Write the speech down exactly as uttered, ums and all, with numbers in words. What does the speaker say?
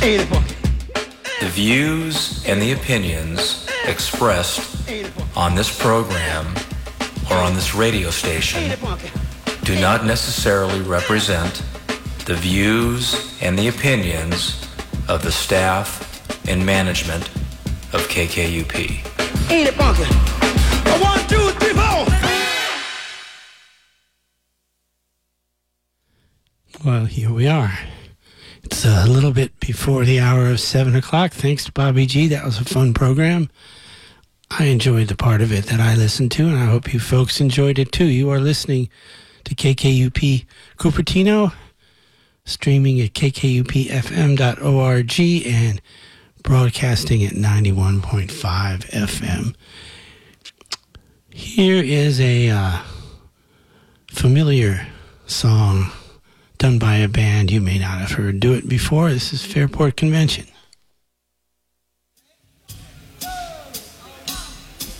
The views and the opinions expressed on this program or on this radio station do not necessarily represent the views and the opinions of the staff and management of K K U P. Ain't it funky? One, two, three, four. Well, here we are. It's a little bit before the hour of seven o'clock. Thanks to Bobby G. That was a fun program. I enjoyed the part of it that I listened to, and I hope you folks enjoyed it too. You are listening to K K U P Cupertino, streaming at k k u p f m dot org and broadcasting at ninety-one point five F M. Here is a uh, familiar song done by a band you may not have heard do it before. This is Fairport Convention.